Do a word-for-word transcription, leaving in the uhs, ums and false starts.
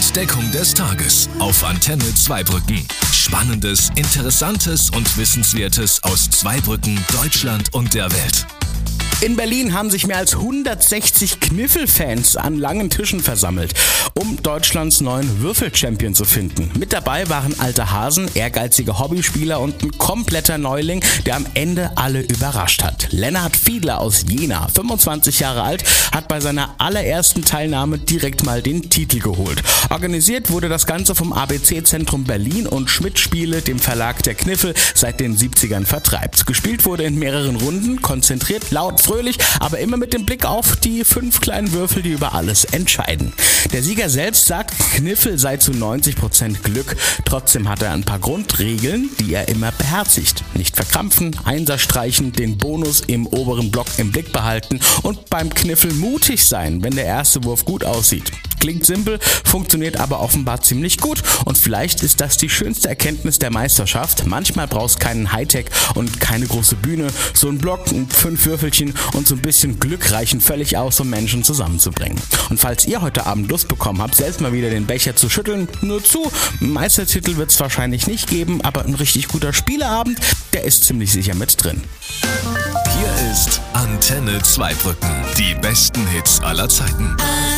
Entdeckung des Tages auf Antenne Zweibrücken. Spannendes, Interessantes und Wissenswertes aus Zweibrücken, Deutschland und der Welt. In Berlin haben sich mehr als hundertsechzig Kniffelfans an langen Tischen versammelt, um Deutschlands neuen Würfel-Champion zu finden. Mit dabei waren alte Hasen, ehrgeizige Hobbyspieler und ein kompletter Neuling, der am Ende alle überrascht hat. Lennart Fiedler aus Jena, fünfundzwanzig Jahre alt, hat bei seiner allerersten Teilnahme direkt mal den Titel geholt. Organisiert wurde das Ganze vom A B C-Zentrum Berlin und Schmidt Spiele, dem Verlag der Kniffel, seit den siebzigern vertreibt. Gespielt wurde in mehreren Runden, konzentriert, laut, fröhlich, aber immer mit dem Blick auf die fünf kleinen Würfel, die über alles entscheiden. Der Sieger selbst sagt, Kniffel sei zu neunzig Prozent Glück. Trotzdem hat er ein paar Grundregeln, die er immer beherzigt. Nicht verkrampfen, Einser streichen, den Bonus im oberen Block im Blick behalten und beim Kniffel mutig sein, wenn der erste Wurf gut aussieht. Klingt simpel, funktioniert aber offenbar ziemlich gut und vielleicht ist das die schönste Erkenntnis der Meisterschaft. Manchmal brauchst du keinen Hightech und keine große Bühne. So ein Block, fünf Würfelchen und so ein bisschen Glück reichen völlig aus, um Menschen zusammenzubringen. Und falls ihr heute Abend Lust bekommen habt, selbst mal wieder den Becher zu schütteln, nur zu. Meistertitel wird es wahrscheinlich nicht geben, aber ein richtig guter Spieleabend, der ist ziemlich sicher mit drin. Hier ist Antenne Zweibrücken. Die besten Hits aller Zeiten.